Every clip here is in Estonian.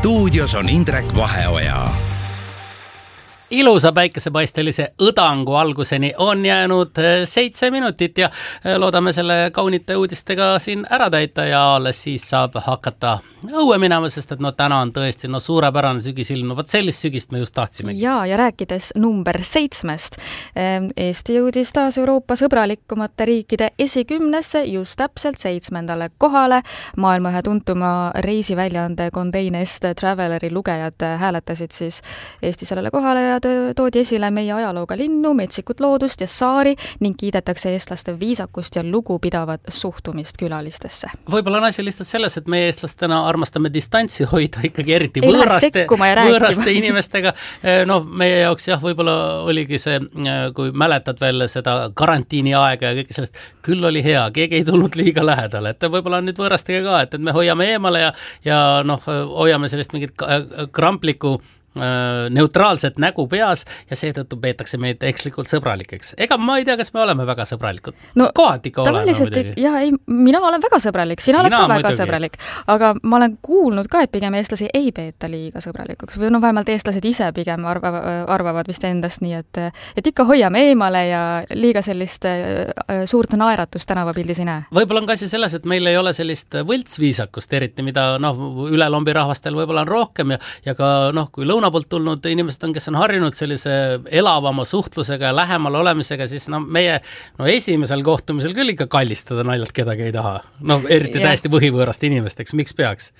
stuudios on Indrek Vaheoja. Ilusa päikesepaistelise õdangu alguseni on jäänud 7 minutit ja loodame selle kaunite uudistega siin ära täita ja alles siis saab hakata õue minema, sest et täna on tõesti suurepärane sügisilm. Vaat sellist sügist me just tahtsimegi. Ja rääkides number 7-st. Eesti jõudis taas Euroopa sõbralikumate riikide esikümnesse just täpselt 7. kohale. Maailma ühe tuntuma reisiväljaande Condé Nast Traveleri lugejad hääletasid siis Eesti sellele kohale ja toodi esile meie ajalooga linnu, metsikut loodust ja saari ning kiidetakse eestlaste viisakust ja lugupidavat suhtumist külalistesse. Võib-olla on asi lihtsalt selles, et meie eestlastena armastame distantsi hoida ikkagi eriti võõraste inimestega. Meie jaoks võib-olla oligi see, kui mäletad veel seda karantiini aega ja kõike sellest, küll oli hea, keegi ei tulnud liiga lähedale, et võib-olla on nüüd võõrastega ka, et me hoiame eemale ja hoiame sellist mingit kramplikku neutraalset nägu peas ja seetõttu peetakse meid ekslikult sõbralikeks. Ega ma ei tea, kas me oleme väga sõbralikud. Kohati ikka oleme muidugi. Mina olen väga sõbralik, sina oled ka väga sõbralik. Aga ma olen kuulnud ka, et pigem eestlasi ei peeta liiga sõbralikuks. Või vähemalt eestlased ise pigem arvavad vist endast nii, et ikka hoiame eemale ja liiga sellist suurt naeratust tänavapildis ei näe. Võib-olla on ka asi selles, et meil ei ole sellist võltsviisakust eriti, mida üle lombi rahvastel võib-olla on rohkem ja ka kui poolt tulnud inimesed on, kes on harjunud sellise elavama suhtlusega ja lähemal olemisega, siis meie esimesel kohtumisel küll ikka kallistada naljalt kedagi ei taha. Eriti täiesti võhivõõraste inimesteks, miks peaks?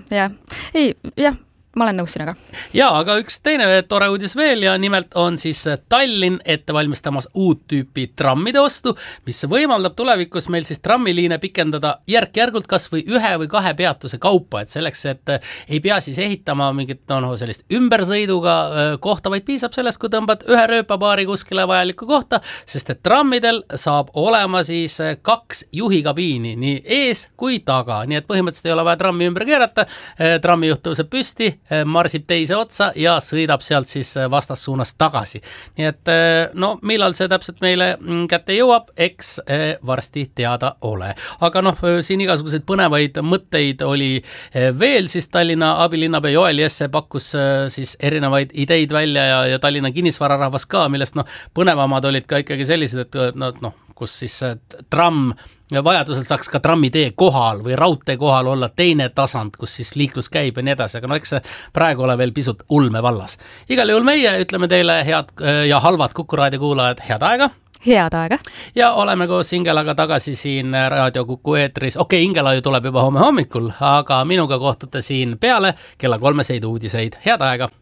Ma olen nõus sinuga. Ja, aga üks teine tore uudis veel ja nimelt on siis Tallinn ette valmistamas uut tüüpi trammide ostu, mis võimaldab tulevikus meil siis trammiliine pikendada järk-järgult kas või 1 või 2 peatuse kaupa, et selleks, et ei pea siis ehitama mingit sellist ümbersõiduga kohta, vaid piisab sellest, kui tõmbad 1 rööpapaari kuskile vajalikku kohta, sest et trammidel saab olema siis 2 juhikabiini, nii ees kui taga, nii et põhimõtteliselt ei ole vaja trammi ümber keerata, trammijuht tõuseb püsti, marsib teise otsa ja sõidab sealt siis vastassuunas tagasi. Nii et millal see täpselt meile kätte jõuab, eks varsti teada ole. Aga siin igasuguseid põnevaid mõtteid oli veel, siis Tallinna abilinnapea Joel Jesse pakkus siis erinevaid ideid välja ja Tallinna kinnisvararahvas ka, millest põnevamad olid ka ikkagi sellised, et kus siis tramm vajadusel saaks ka trammitee kohal või raudtee kohal olla teine tasand, kus siis liiklus käib ja nii edasi, aga eks see praegu ole veel pisut ulme vallas. Igal juhul meie ütleme teile head ja halvad Kuku Raadio kuulajad, head aega! Head aega! Ja oleme koos Ingelaga tagasi siin Raadio Kuku eetris. Ingela ju tuleb juba homme hommikul, aga minuga kohtute siin peale kella 3 uudiseid. Head aega!